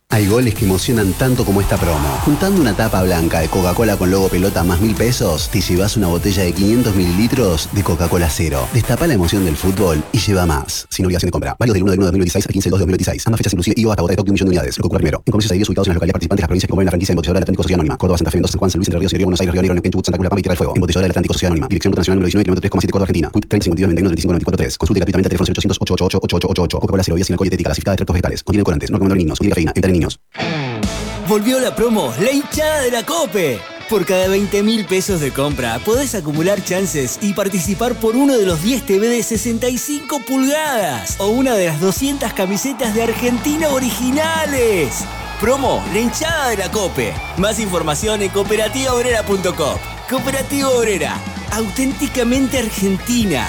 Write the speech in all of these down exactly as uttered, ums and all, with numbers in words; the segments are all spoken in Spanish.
Hay goles que emocionan tanto como esta promo. Juntando una tapa blanca de Coca-Cola con logo pelota más mil pesos, te llevas una botella de quinientos mililitros de Coca-Cola Cero. Destapa la emoción del fútbol y lleva más. Sin obligación de compra. Válido del uno del uno de dos mil veintiséis al quince del dos de dos mil veintiséis. Ambas fechas inclusive I V A hasta bota de stock de un millón de unidades. Lo que ocurre primero. En comercios adheridos ubicados en las localidades participantes de las provincias que componen la franquicia embotelladora del Atlántico Sociedad Anónima. Córdoba, Santa Fe, Mendoza, San Juan, San Luis, Entre Ríos, Río, Buenos Aires, Río Negro, Neuquén, Chubut, Santa Cruz, La Pampa y Tierra del Fuego. Embotelladora del Atlántico Sociedad Anónima. Dirección Ruta Nacional número diecinueve, kilómetro tres coma setenta y cuatro, Argentina. Quit treinta cincuenta y dos noventa y uno treinta y cinco noventa y cuatro tres. Consulte gratuitamente a teléfono ochocientos, ochocientos ochenta y ocho, ochenta y ocho ochenta y ocho. Coca-Cola Cero, sin alcohol y dietética, clasificada de extractos vegetales. Contiene corantes, no recomendado en niños. Contiene cafeína, evita en niños. Volvió la promo La Hinchada de la Cope. Por cada veinte mil pesos de compra podés acumular chances y participar por uno de los diez T V de sesenta y cinco pulgadas o una de las doscientas camisetas de Argentina originales. Promo La Hinchada de la Cope. Más información en cooperativa obrera punto com. Cooperativa Obrera, auténticamente argentina.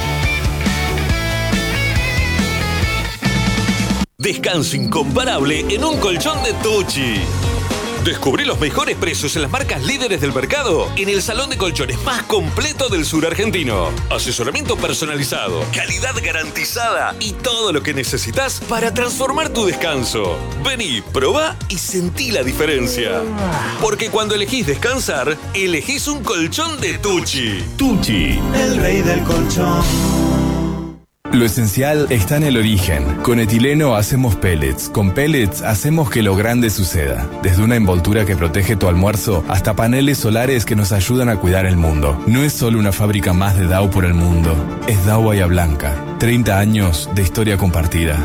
Descanso incomparable en un colchón de Tucci. Descubrí los mejores precios en las marcas líderes del mercado en el salón de colchones más completo del sur argentino. Asesoramiento personalizado, calidad garantizada y todo lo que necesitas para transformar tu descanso. Vení, probá y sentí la diferencia. Porque cuando elegís descansar, elegís un colchón de Tucci. Tucci, el rey del colchón. Lo esencial está en el origen. Con etileno hacemos pellets. Con pellets hacemos que lo grande suceda. Desde una envoltura que protege tu almuerzo hasta paneles solares que nos ayudan a cuidar el mundo. No es solo una fábrica más de Dow por el mundo. Es Dow Bahía Blanca. treinta años de historia compartida.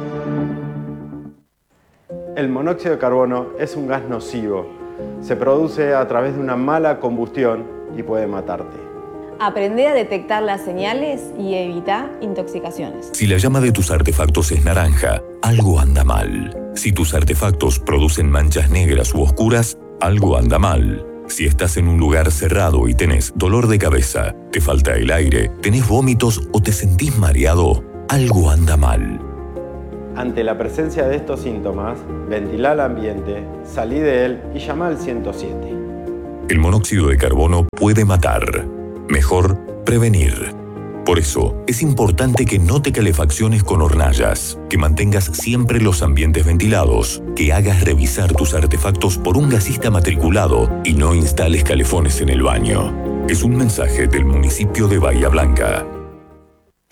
El monóxido de carbono es un gas nocivo. Se produce a través de una mala combustión y puede matarte. Aprende a detectar las señales y evita intoxicaciones. Si la llama de tus artefactos es naranja, algo anda mal. Si tus artefactos producen manchas negras u oscuras, algo anda mal. Si estás en un lugar cerrado y tenés dolor de cabeza, te falta el aire, tenés vómitos o te sentís mareado, algo anda mal. Ante la presencia de estos síntomas, ventila el ambiente, salí de él y llama al ciento siete. El monóxido de carbono puede matar. Mejor prevenir. Por eso, es importante que no te calefacciones con hornallas, que mantengas siempre los ambientes ventilados, que hagas revisar tus artefactos por un gasista matriculado y no instales calefones en el baño. Es un mensaje del municipio de Bahía Blanca.